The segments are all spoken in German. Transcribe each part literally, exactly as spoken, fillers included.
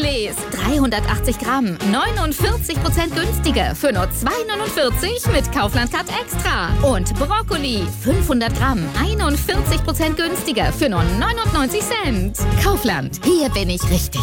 Blumenkohlees, dreihundertachtzig Gramm, neunundvierzig Prozent günstiger für nur zwei neunundvierzig mit Kaufland Card Extra. Und Brokkoli, fünfhundert Gramm, einundvierzig Prozent günstiger für nur neunundneunzig Cent. Kaufland, hier bin ich richtig.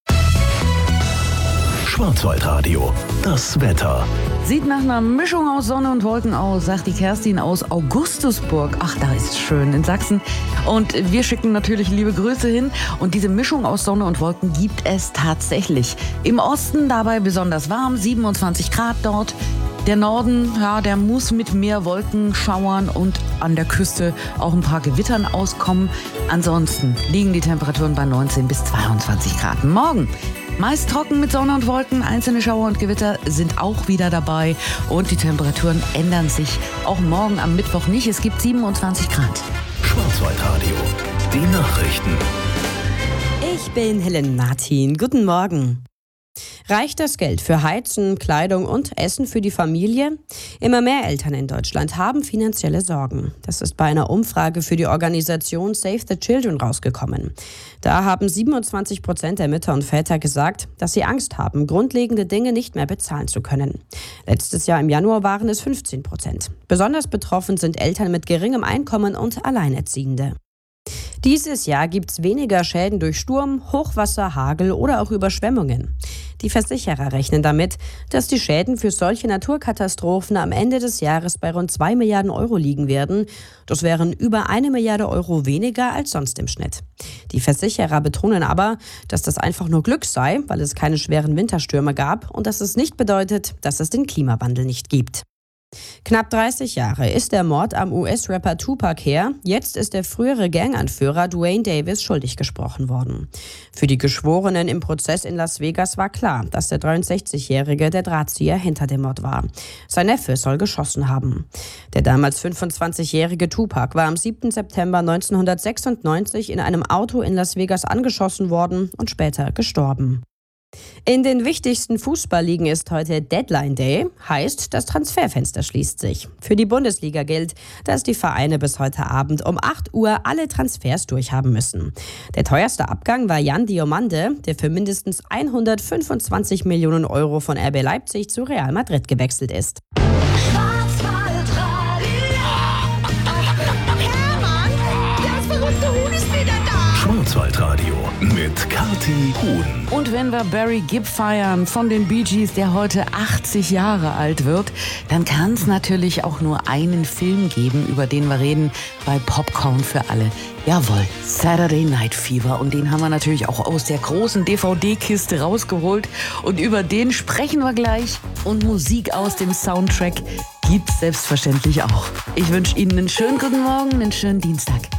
Schwarzwaldradio, das Wetter. Sieht nach einer Mischung aus Sonne und Wolken aus, sagt die Kerstin aus Augustusburg. Ach, da ist es schön in Sachsen. Und wir schicken natürlich liebe Grüße hin. Und diese Mischung aus Sonne und Wolken gibt es tatsächlich. Im Osten dabei besonders warm, siebenundzwanzig Grad dort. Der Norden, ja, der muss mit mehr Wolkenschauern und an der Küste auch ein paar Gewittern auskommen. Ansonsten liegen die Temperaturen bei neunzehn bis zweiundzwanzig Grad. Morgen meist trocken mit Sonne und Wolken, einzelne Schauer und Gewitter sind auch wieder dabei und die Temperaturen ändern sich auch morgen am Mittwoch nicht. Es gibt siebenundzwanzig Grad. Schwarzwaldradio, die Nachrichten. Ich bin Helen Martin. Guten Morgen. Reicht das Geld für Heizen, Kleidung und Essen für die Familie? Immer mehr Eltern in Deutschland haben finanzielle Sorgen. Das ist bei einer Umfrage für die Organisation Save the Children rausgekommen. Da haben siebenundzwanzig Prozent der Mütter und Väter gesagt, dass sie Angst haben, grundlegende Dinge nicht mehr bezahlen zu können. Letztes Jahr im Januar waren es fünfzehn Prozent. Besonders betroffen sind Eltern mit geringem Einkommen und Alleinerziehende. Dieses Jahr gibt es weniger Schäden durch Sturm, Hochwasser, Hagel oder auch Überschwemmungen. Die Versicherer rechnen damit, dass die Schäden für solche Naturkatastrophen am Ende des Jahres bei rund zwei Milliarden Euro liegen werden. Das wären über eine Milliarde Euro weniger als sonst im Schnitt. Die Versicherer betonen aber, dass das einfach nur Glück sei, weil es keine schweren Winterstürme gab und dass es nicht bedeutet, dass es den Klimawandel nicht gibt. Knapp dreißig Jahre ist der Mord am U S-Rapper Tupac her. Jetzt ist der frühere Ganganführer Duane Davis schuldig gesprochen worden. Für die Geschworenen im Prozess in Las Vegas war klar, dass der dreiundsechzigjährige der Drahtzieher hinter dem Mord war. Sein Neffe soll geschossen haben. Der damals fünfundzwanzigjährige Tupac war am siebten September neunzehnhundertsechsundneunzig in einem Auto in Las Vegas angeschossen worden und später gestorben. In den wichtigsten Fußballligen ist heute Deadline Day, heißt, das Transferfenster schließt sich. Für die Bundesliga gilt, dass die Vereine bis heute Abend um acht Uhr alle Transfers durchhaben müssen. Der teuerste Abgang war Jan Diomande, der für mindestens hundertfünfundzwanzig Millionen Euro von R B Leipzig zu Real Madrid gewechselt ist. Schwarzwaldradio mit Kathi Huhn. Und wenn wir Barry Gibb feiern von den Bee Gees, der heute achtzig Jahre alt wird, dann kann es natürlich auch nur einen Film geben, über den wir reden bei Popcorn für alle. Jawohl, Saturday Night Fever. Und den haben wir natürlich auch aus der großen D V D-Kiste rausgeholt. Und über den sprechen wir gleich. Und Musik aus dem Soundtrack gibt's selbstverständlich auch. Ich wünsche Ihnen einen schönen guten Morgen, einen schönen Dienstag.